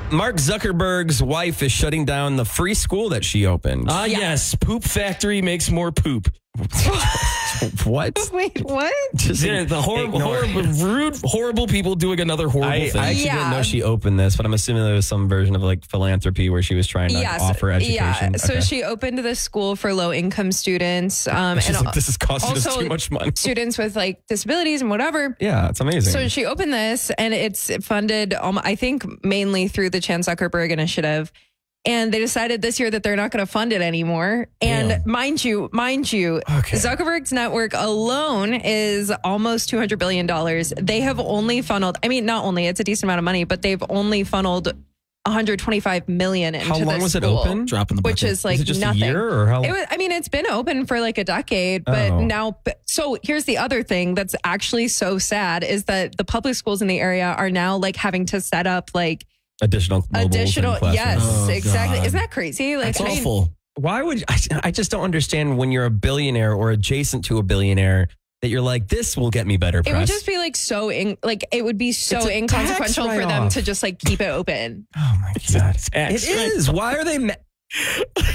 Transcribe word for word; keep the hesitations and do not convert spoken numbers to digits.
Mark Zuckerberg's wife is shutting down the free school that she opened. Ah, Yeah. yes. Poop factory makes more poop. What? Wait, what? Just Yeah, the horrible, ignore it. horrible, rude, horrible people doing another horrible I, thing. I actually Yeah. didn't know she opened this, but I'm assuming there was some version of like philanthropy where she was trying to like, Yes. offer education. Yeah. So Okay. she opened this school for low income students. Um, She's and like, this is costing us also too much money. students with like disabilities and whatever. Yeah, it's amazing. So she opened this and it's funded, um, I think, mainly through the Chan Zuckerberg Initiative. And they decided this year that they're not going to fund it anymore. And Damn. mind you, mind you, Okay. Zuckerberg's network alone is almost two hundred billion dollars. They have only funneled, I mean, not only, it's a decent amount of money, but they've only funneled one hundred twenty-five million into How long this was it school, open? Dropping the which bucket. is like is it just nothing. a year or how? It was, I mean, it's been open for like a decade, but Oh. now, so here's the other thing that's actually so sad is that the public schools in the area are now like having to set up like additional mobiles additional, in classrooms. yes, Oh, exactly. God. Isn't that crazy? Like, It's I mean, awful. Why would I, I just don't understand when you're a billionaire or adjacent to a billionaire that you're like, this will get me better press. it would just be like so, in, like, it would be so It's a inconsequential tax for them write-off. to just like keep it open. Oh my God. Tax It is. Why are they? Ma-